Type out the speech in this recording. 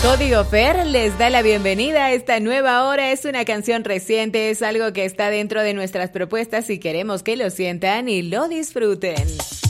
Código Fer les da la bienvenida a esta nueva hora. Es una canción reciente, es algo que está dentro de nuestras propuestas y queremos que lo sientan y lo disfruten.